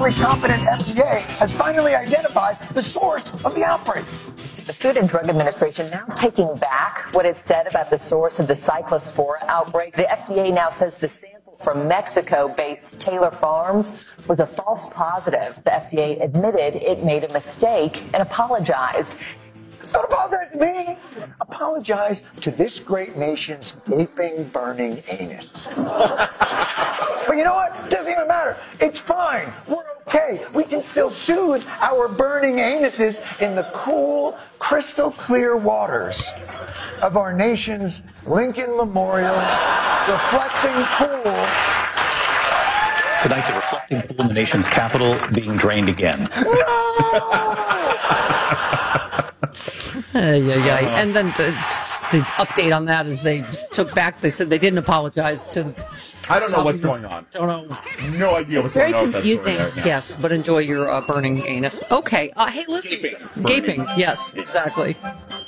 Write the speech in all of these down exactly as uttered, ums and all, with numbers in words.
increasingly competent F D A has finally identified the source of the outbreak. The Food and Drug Administration now taking back what it said about the source of the Cyclospora outbreak. The F D A now says the sample from Mexico-based Taylor Farms was a false positive. The F D A admitted it made a mistake and apologized. Don't apologize to me. Apologize to this great nation's gaping, burning anus. But you know what? It doesn't even matter. It's fine. We're okay. We can still soothe our burning anuses in the cool, crystal clear waters of our nation's Lincoln Memorial reflecting pool. Tonight, the reflecting pool in the nation's capital being drained again. Uh, yeah, yeah. And then to, the update on that is they took back, they said they didn't apologize to... I don't know what's going on. Don't know. No idea what's Very going on with that story confusing. right now. Yes, but enjoy your uh, burning anus. Okay. Uh, hey, listen. Gaping. Gaping. Yes, exactly.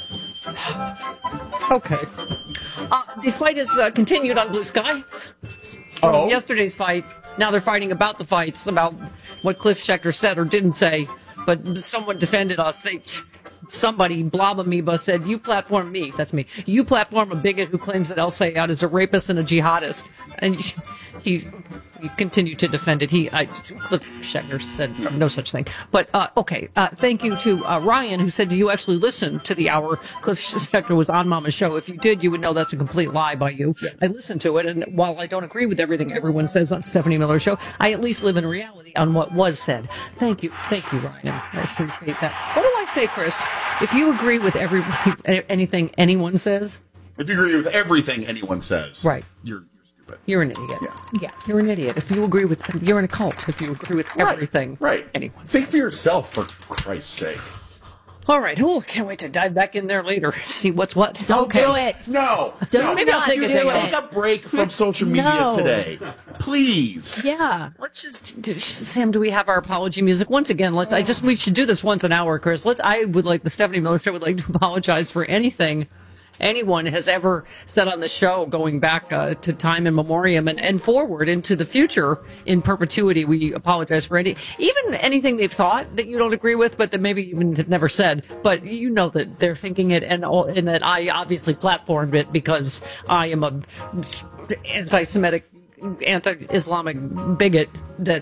Okay. Uh, the fight has uh, continued on Blue Sky. From Uh-oh. yesterday's fight. Now they're fighting about the fights, about what Cliff Schecter said or didn't say. But someone defended us. They... Somebody, Blob Amoeba, said, you platform me, that's me, you platform a bigot who claims that El Sayed is a rapist and a jihadist. And he, he, he continued to defend it. He, I, Cliff Schecter said no, no such thing. But, uh, okay, uh, thank you to uh, Ryan, who said, do you actually listen to the hour Cliff Schecter was on Mama's show? If you did, you would know that's a complete lie by you. Yeah. I listened to it, and while I don't agree with everything everyone says on Stephanie Miller's show, I at least live in reality on what was said. Thank you. Thank you, Ryan. I appreciate that. What do I say, Chris? If you agree with every anything anyone says, If you agree with everything anyone says, right, you're you're stupid. You're an idiot. Yeah. yeah, you're an idiot. If you agree with, you're in a cult. If you agree with Right. everything, Right. anyone Think says. for yourself, for Christ's sake. All right. Oh, can't wait to dive back in there later. See what's what. Don't okay. do it. No. Don't no. Maybe I'll take you a day Take off. a break from social media No. today. Please. Yeah. Let's just, do, Sam. Do we have our apology music once again? Let's. I just. We should do this once an hour, Chris. Let's. I would like the Stephanie Miller Show would like to apologize for anything anyone has ever said on the show going back uh, to time in memoriam and, and forward into the future in perpetuity. We apologize for any, even anything they've thought that you don't agree with, but that maybe even have never said. But you know that they're thinking it, and, and that I obviously platformed it because I am a anti-Semitic, anti-Islamic bigot that...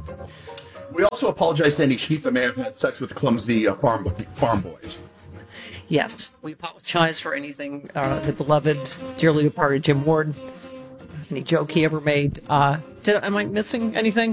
We also apologize to any sheep that may have had sex with clumsy uh, farm farm boys. Yes, we apologize for anything uh, the beloved, dearly departed Jim Ward, any joke he ever made. Uh, did Am I missing anything?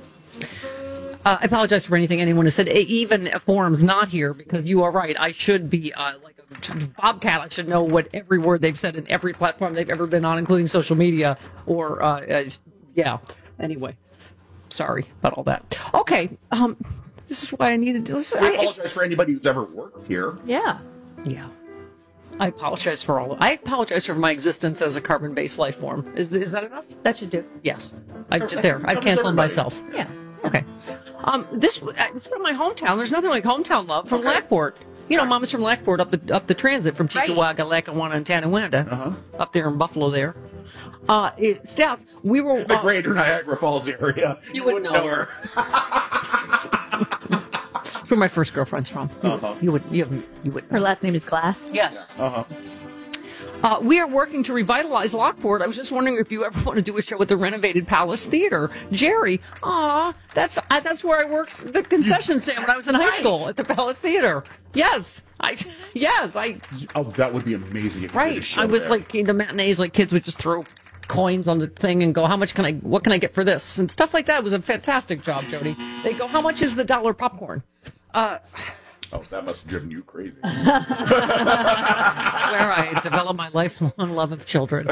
Uh, I apologize for anything anyone has said, even forums not here, because you are right. I should be uh, like a bobcat. I should know what every word they've said in every platform they've ever been on, including social media. Or, uh, uh, yeah, anyway. Sorry about all that. Okay, um, this is why I needed to listen. We I, apologize for anybody who's ever worked here. Yeah. Yeah. I apologize for all. I apologize for my existence as a carbon-based life form. Is is that enough? That should do. Yes. I there. I've Covers canceled everybody. myself. Yeah. Okay. Um, this it's from my hometown. There's nothing like hometown love from Okay. Lackport. You know, Mama's from Lackport up the up the transit from Right. Chickawaga, Lackawanna, and Tonawanda, Uh-huh. up there in Buffalo. There. Uh, it, Steph, we were The uh, greater Niagara Falls area. You wouldn't know her. It's where my first girlfriend's from. You, Uh-huh. you would you have you would. Her last name is Glass. Yes. Uh-huh. Uh, we are working to revitalize Lockport. I was just wondering if you ever want to do a show at the renovated Palace Theater. Jerry, aw, that's uh, that's where I worked the concession stand when I was in high school at the Palace Theater. Yes, I yes I Oh, that would be amazing if you did a right. show I was there. like in the matinees, like kids would just throw coins on the thing and go, how much can I? What can I get for this? And stuff like that. It was a fantastic job, Jody. They go, how much is the dollar popcorn? Uh, Oh, that must have driven you crazy. That's where I developed my lifelong love of children.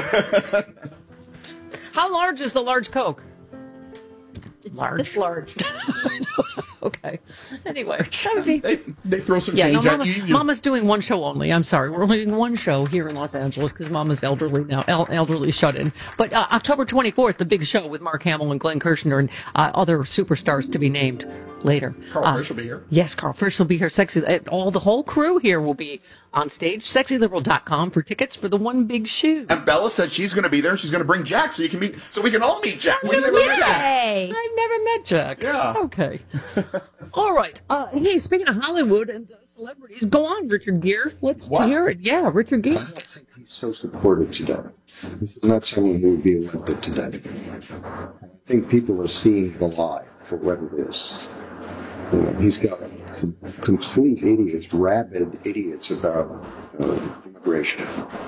How large is the large Coke? Large. It's large. Okay. Anyway, that would be. They, they throw some Yeah, no, change Mama, at you. you- Mama's doing one show only. I'm sorry. We're only doing one show here in Los Angeles because Mama's elderly now, el- elderly shut in. But uh, October twenty-fourth, the big show with Mark Hamill and Glenn Kirshner and uh, other superstars to be named later. Carl Uh, Frisch will be here. Yes, Carl Frisch will be here. Sexy, uh, all the whole crew here will be on stage. sexy liberal dot com for tickets for the one big shoe. And Bella said she's going to be there. She's going to bring Jack so you can meet, so we can all meet Jack. We never never met met Jack. Hey. I've never met Jack. Yeah. Okay. All right. Uh, hey, speaking of Hollywood and uh, celebrities, go on, Richard Gere. Let's What? hear it. Yeah, Richard Gere. I don't think he's so supported today. This is not someone who would be elected today. I think people are seeing the lie for what it is. You know, he's got some complete idiots, rabid idiots about uh, immigration.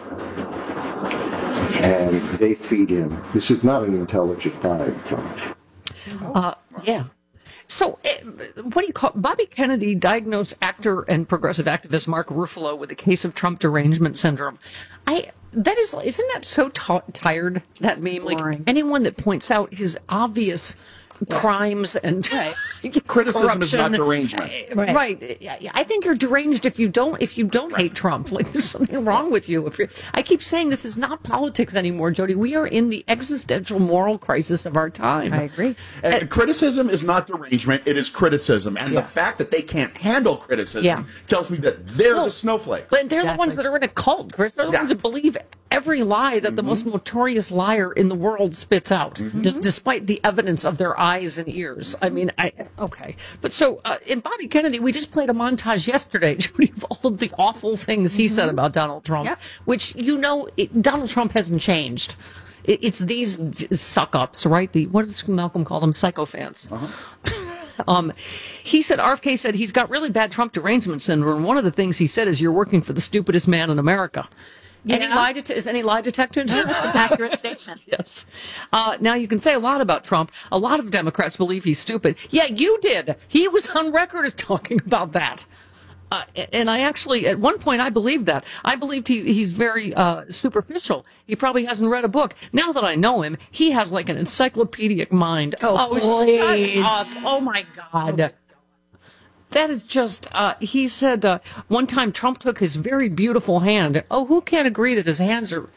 And they feed him. This is not an intelligent guy, Trump. Uh, yeah. So, uh, what do you call Bobby Kennedy diagnosed actor and progressive activist Mark Ruffalo with a case of Trump derangement syndrome. I that is isn't that so t- tired that meme? Like Boring. anyone that points out his obvious crimes and Criticism is not corruption. derangement. Right. right. I think you're deranged if you don't if you don't hate Trump. Like there's something wrong with you. If you're, I keep saying this is not politics anymore, Jody. We are in the existential moral crisis of our time. I agree. And criticism is not derangement, it is criticism. And the fact that they can't handle criticism Yeah. tells me that they're Well, the snowflakes. But they're the Exactly. ones that are in a cult, Chris. They're the Yeah. ones that believe every lie that the most notorious liar in the world spits out, just despite the evidence of their eyes and ears. I mean, I okay. But so uh, in Bobby Kennedy, we just played a montage yesterday Jody, of all of the awful things he said about Donald Trump, Yeah. which, you know, it, Donald Trump hasn't changed. It, it's these suck-ups, right? The what does Malcolm call them? Psychophants. Um, he said, R F K said he's got really bad Trump derangement syndrome. One of the things he said is, "You're working for the stupidest man in America." Any Yeah. lie det- is any lie detected? That's an accurate statement. Yes. Uh, now you can say a lot about Trump. A lot of Democrats believe he's stupid. Yeah, you did. He was on record as talking about that. Uh, and I actually, at one point, I believed that. I believed he, he's very uh, superficial. He probably hasn't read a book. Now that I know him, he has like an encyclopedic mind. Oh, shut please. up. Oh, my God. That is just, uh, he said uh, one time Trump took his very beautiful hand. Oh, who can't agree that his hands are...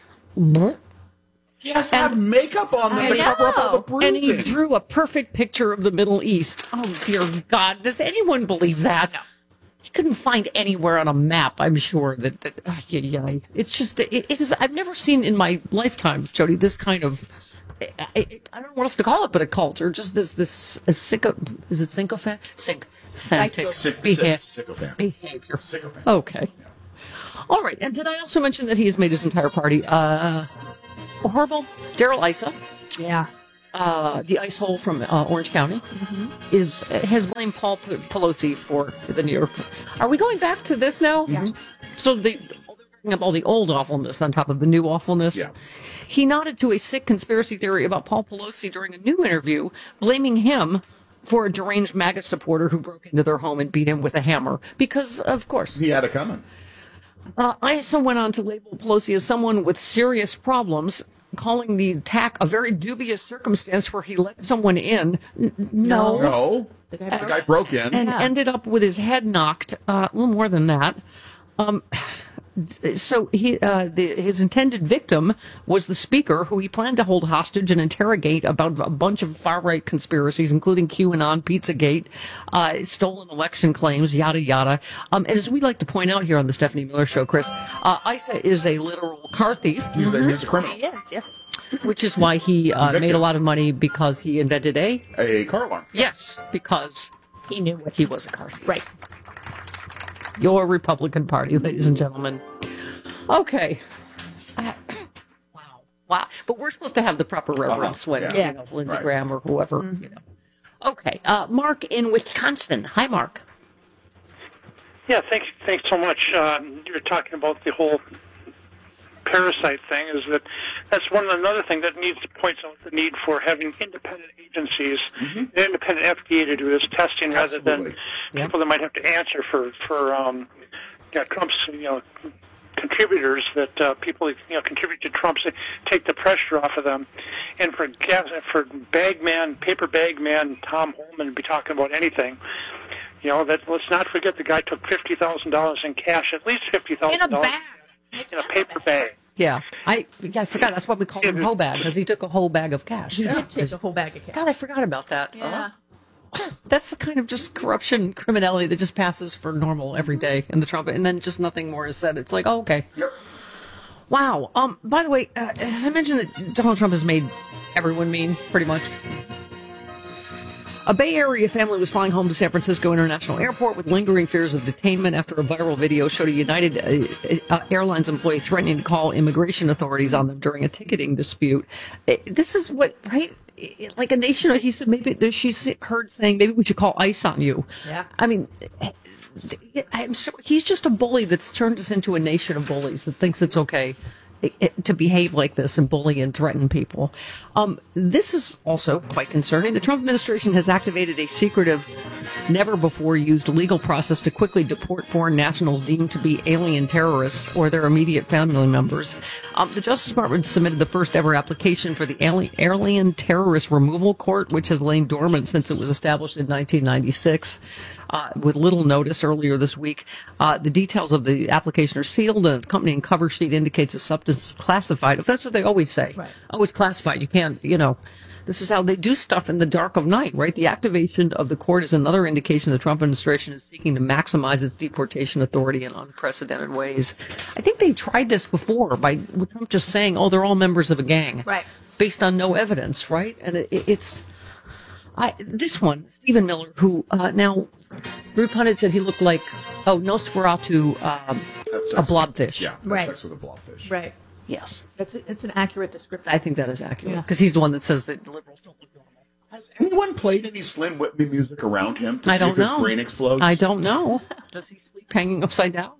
He has to have makeup on them And to he- cover up all the And he bruising. drew a perfect picture of the Middle East. Oh, dear God. Does anyone believe that? He couldn't find anywhere on a map, I'm sure, that, that uh, yeah, yeah. It's just, it, it is, I've never seen in my lifetime, Jody, this kind of, I, I, I don't know what else to call it, but a cult, or just this, this, a syco, is it sycophant? Sycophantic Syc- behavior. syc- sycophant. behavior. Sycophant. Okay. All right. And did I also mention that he has made his entire party, uh, horrible? Daryl Issa. Yeah. Uh, the ice hole from uh, Orange County is has blamed Paul P- Pelosi for the New York. Are we going back to this now? Yeah. So they they're bringing up all the old awfulness on top of the new awfulness. Yeah. He nodded to a sick conspiracy theory about Paul Pelosi during a new interview, blaming him for a deranged MAGA supporter who broke into their home and beat him with a hammer. Because, of course. He had it coming. Uh, Issa went on to label Pelosi as someone with serious problems, calling the attack a very dubious circumstance where he let someone in. N- no. No. The guy The broke- guy broke in. And Yeah. ended up with his head knocked. Uh, a little more than that. Um, so he, uh, the, his intended victim was the speaker, who he planned to hold hostage and interrogate about a bunch of far-right conspiracies, including QAnon, Pizzagate, uh, stolen election claims, yada yada. Um, and as we like to point out here on the Stephanie Miller Show, Chris, uh, Issa is a literal car thief, He's, a, he's a criminal. Yes, yes. which is why he uh, Convicted. made a lot of money, because he invented a A car alarm. yes, because He knew what he was a car thief. Right. Your Republican Party, ladies and gentlemen. Okay. Uh, wow. Wow. But we're supposed to have the proper reverence Uh-huh. when, Yeah. you know, Lindsey Right. Graham or whoever, you know. Okay. Uh, Mark in Wisconsin. Hi, Mark. Yeah, thanks. Thanks so much. Uh, you're talking about the whole parasite thing. Is that that's one another thing that needs to point out the need for having independent agencies, an independent F D A to do this testing rather than Absolutely. people that might have to answer for for um, you know, Trump's you know contributors that uh, people you know contribute to Trump's take the pressure off of them. And for gas, for Bagman, paper bag man Tom Holman to be talking about anything. You know, that let's not forget the guy took fifty thousand dollars in cash, at least fifty thousand In a dollars bag. in a paper bag. Yeah. I yeah, I forgot. That's why we call him Hoe Bag, because he took a whole bag of cash. He Yeah. did take a whole bag of cash. God, I forgot about that. Yeah. That's the kind of just corruption, criminality that just passes for normal every day in the Trump, and then just nothing more is said. It's like, oh, okay. Yep. Wow. Um. By the way, uh, I mentioned that Donald Trump has made everyone mean, pretty much. A Bay Area family was flying home to San Francisco International Airport with lingering fears of detainment after a viral video showed a United uh, uh, Airlines employee threatening to call immigration authorities on them during a ticketing dispute. Uh, This is what, right? Like a nation, he said, maybe she's heard saying, maybe we should call ICE on you. Yeah. I mean, I'm so, he's just a bully that's turned us into a nation of bullies that thinks it's okay it, it, to behave like this and bully and threaten people. Um, this is also quite concerning. The Trump administration has activated a secretive, never before used legal process to quickly deport foreign nationals deemed to be alien terrorists or their immediate family members. Um, the Justice Department submitted the first ever application for the Alien, Alien Terrorist Removal Court, which has lain dormant since it was established in nineteen ninety-six. Uh, with little notice earlier this week. Uh, the details of the application are sealed. The accompanying cover sheet indicates the substance is classified. If that's what they always say. Right. Oh, it's classified. You can't, you know. This is how they do stuff in the dark of night, right? The activation of the court is another indication the Trump administration is seeking to maximize its deportation authority in unprecedented ways. I think they tried this before by with Trump just saying, oh, they're all members of a gang. Right. Based on no evidence, right? And it, it's... I, this one, Stephen Miller, who uh, now... Rude Pundit said he looked like, oh, Nosferatu, um, a blobfish. Yeah, Right. sex with a blobfish. Right. Yes. It's, it's an accurate description. I think that is accurate. Yeah. Because he's the one that says that liberals don't look normal. Has anyone played any Slim Whitney music around him to I see don't if his know. brain explodes? I don't know. Does he sleep hanging upside down?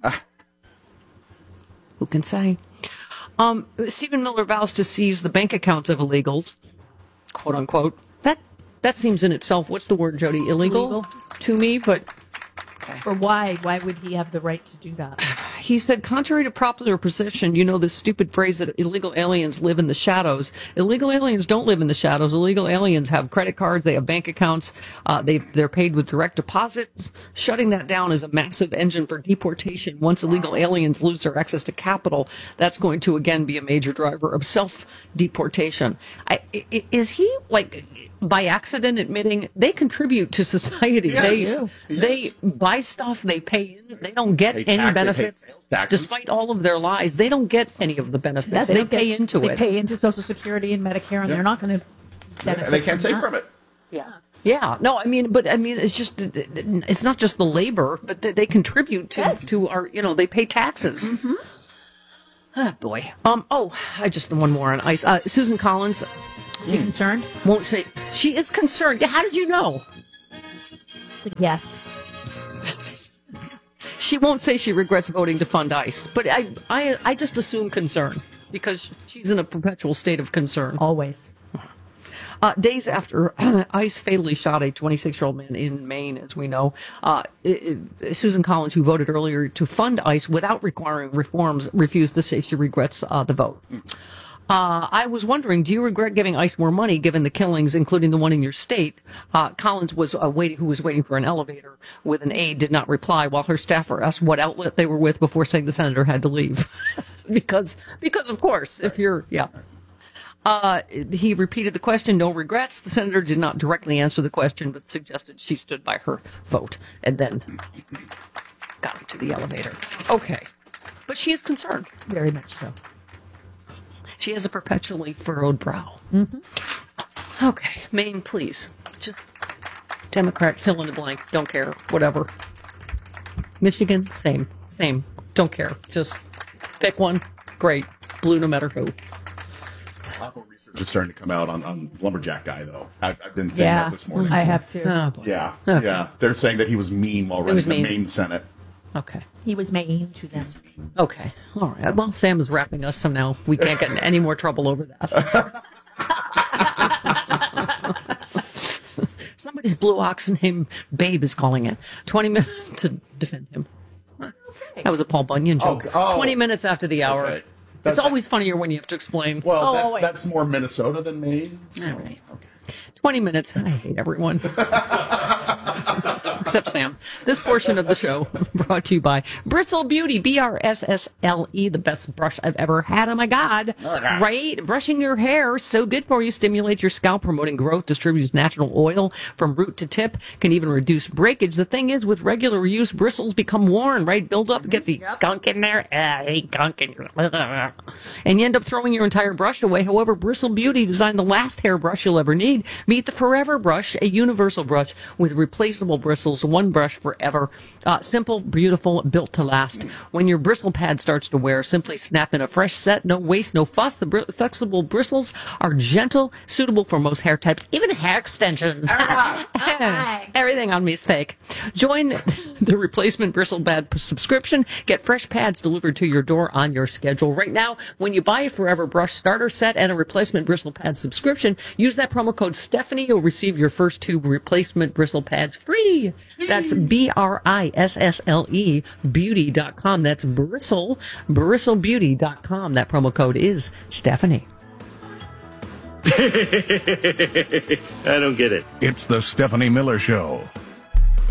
Who can say? Um, Stephen Miller vows to seize the bank accounts of illegals, quote unquote. That that seems in itself, what's the word, Jody? Illegal, Illegal. to me, but Or why? Why would he have the right to do that? he said, contrary to popular perception, you know this stupid phrase that illegal aliens live in the shadows. Illegal aliens don't live in the shadows. Illegal aliens have credit cards. They have bank accounts. Uh, they, they're paid with direct deposits. Shutting that down is a massive engine for deportation. Once illegal aliens lose their access to capital, that's going to, again, be a major driver of self-deportation. I, I, is he, like... by accident admitting they contribute to society. Yes. They Yes. they buy stuff, they pay in, they don't get They any tax- they pay benefits. sales taxes. Despite all of their lies, they don't get any of the benefits. Yeah, they don't pay get- into they it. pay into Social Security and Medicare, and Yeah. they're not going to benefit. They can't from take that. from it. Yeah. Yeah. No, I mean, but I mean, it's just, it's not just the labor, but they, they contribute to, Yes. to our, you know, they pay taxes. Mm-hmm. Ah, boy. Um. Oh, I just, one more on ICE. Uh, Susan Collins You concerned? won't say, she is concerned. Yeah, how did you know? Yes. She won't say she regrets voting to fund ICE, but I, I, I just assume concern because she's in a perpetual state of concern. Always. Uh, days after ICE fatally shot a twenty-six-year-old man in Maine, as we know, uh, it, it, Susan Collins, who voted earlier to fund ICE without requiring reforms, refused to say she regrets uh, the vote. Uh, I was wondering, do you regret giving ICE more money given the killings, including the one in your state? Uh, Collins was uh, waiting, who was waiting for an elevator with an aide, did not reply, while her staffer asked what outlet they were with before saying the senator had to leave. because, because of course, if you're, yeah. Uh, he repeated the question, no regrets. The senator did not directly answer the question, but suggested she stood by her vote and then got into the elevator. Okay. But she is concerned. Very much so. She has a perpetually furrowed brow. Mm-hmm. Okay, Maine, please. Just Democrat, fill in the blank. Don't care. Whatever. Michigan, same. Same. Don't care. Just pick one. Great. Blue no matter who. A lot more research is starting to come out on, on Lumberjack Guy, though. I've, I've been saying Yeah, that this morning. I have to. Oh, boy. Yeah, Okay. yeah. They're saying that he was mean while running was the mean. Maine Senate. Okay. He was mean to them. Okay. All right. Well, Sam is wrapping us, so now we can't get in any more trouble over that. Somebody's blue oxen named Babe is calling in. twenty minutes to defend him. That was a Paul Bunyan joke. Oh, oh. twenty minutes after the hour. Okay. It's That's- always funnier when you have to explain. Well, Oh, that, wait. that's more Minnesota than Maine. so- All right. twenty minutes. I hate everyone. except Sam. This portion of the show brought to you by Bristle Beauty, B R S S L E, the best brush I've ever had. Oh my God. Right? Brushing your hair, so good for you. Stimulates your scalp, promoting growth, distributes natural oil from root to tip, can even reduce breakage. The thing is, with regular use, bristles become worn, right? Build up, gets the gunk in there. Ah, I hate gunk in your... And you end up throwing your entire brush away. However, Bristle Beauty designed the last hairbrush you'll ever need. Meet the Forever Brush, a universal brush with replaceable bristles, one brush forever. Uh, simple, beautiful, built to last. When your bristle pad starts to wear, simply snap in a fresh set. No waste, no fuss. The br- flexible bristles are gentle, suitable for most hair types, even hair extensions. Oh, okay. Everything on me is fake. Join the replacement bristle pad subscription. Get fresh pads delivered to your door on your schedule. Right now, when you buy a Forever Brush starter set and a replacement bristle pad subscription, use that promo code Stephanie. You'll receive your first two replacement bristle pads free. That's B R I S S L E beauty dot com. That's bristle, bristle beauty dot com. That promo code is Stephanie. I don't get it. It's the Stephanie Miller Show.